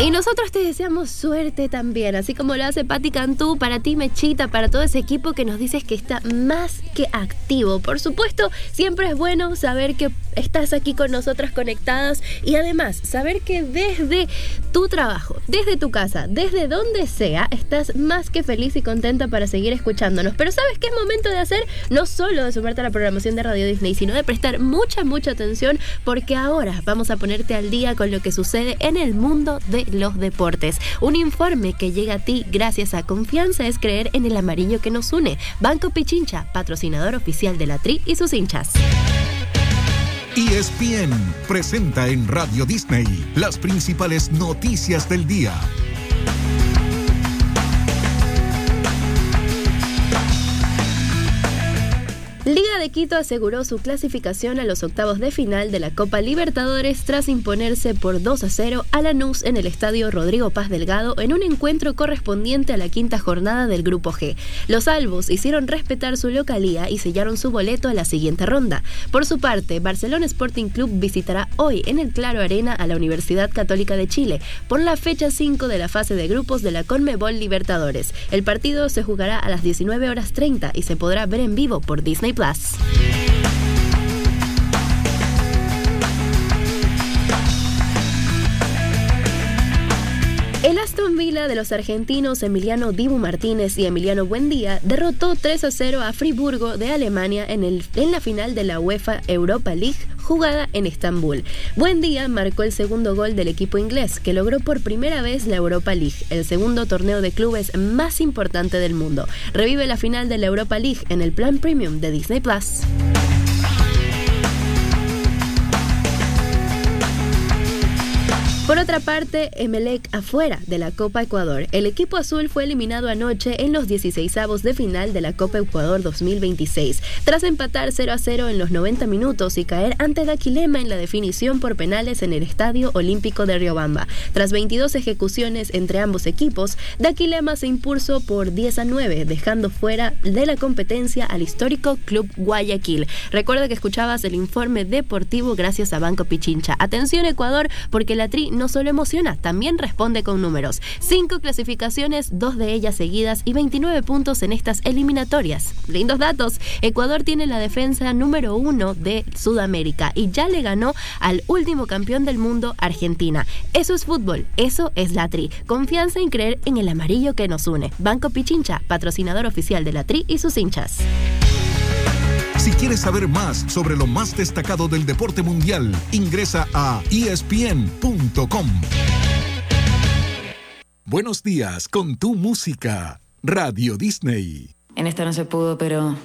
Y nosotros te deseamos suerte también, así como lo hace Pati Cantú, para ti Mechita, para todo ese equipo que nos dices que está más que activo. Por supuesto, siempre es bueno saber que estás aquí con nosotras conectadas y además saber que desde tu trabajo, desde tu casa, desde donde sea, estás más que feliz y contenta para seguir escuchándonos. Pero ¿sabes qué es momento de hacer? No solo de sumarte a la programación de Radio Disney, sino de prestar mucha atención, porque ahora vamos a ponerte al día con lo que sucede en el mundo de los deportes. Un informe que llega a ti gracias a Confianza es creer en el amarillo que nos une. Banco Pichincha, patrocinador oficial de la Tri y sus hinchas. ESPN presenta en Radio Disney las principales noticias del día. Liga de Quito aseguró su clasificación a los octavos de final de la Copa Libertadores tras imponerse por 2-0 a Lanús en el estadio Rodrigo Paz Delgado en un encuentro correspondiente a la quinta jornada del Grupo G. Los albos hicieron respetar su localía y sellaron su boleto a la siguiente ronda. Por su parte, Barcelona Sporting Club visitará hoy en el Claro Arena a la Universidad Católica de Chile por la fecha 5 de la fase de grupos de la Conmebol Libertadores. El partido se jugará a las 19:30 y se podrá ver en vivo por Disney Plus. El Aston Villa de los argentinos Emiliano Dibu Martínez y Emiliano Buendía derrotó 3-0 a Friburgo de Alemania en la final de la UEFA Europa League jugada en Estambul. Buendía marcó el segundo gol del equipo inglés, que logró por primera vez la Europa League, el segundo torneo de clubes más importante del mundo. Revive la final de la Europa League en el plan premium de Disney Plus. Por otra parte, Emelec afuera de la Copa Ecuador. El equipo azul fue eliminado anoche en los 16avos de final de la Copa Ecuador 2026, tras empatar 0-0 en los 90 minutos y caer ante Daquilema en la definición por penales en el Estadio Olímpico de Riobamba. Tras 22 ejecuciones entre ambos equipos, Daquilema se impuso por 10-9, dejando fuera de la competencia al histórico Club Guayaquil. Recuerda que escuchabas el informe deportivo gracias a Banco Pichincha. Atención Ecuador, porque la Tri no solo emociona, también responde con números. 5 clasificaciones, 2 de ellas seguidas y 29 puntos en estas eliminatorias. Lindos datos. Ecuador tiene la defensa número 1 de Sudamérica y ya le ganó al último campeón del mundo, Argentina. Eso es fútbol, eso es la Tri. Confianza en creer en el amarillo que nos une. Banco Pichincha, patrocinador oficial de la Tri y sus hinchas. Si quieres saber más sobre lo más destacado del deporte mundial, ingresa a ESPN.com. Buenos días con tu música, Radio Disney. En esta no se pudo, pero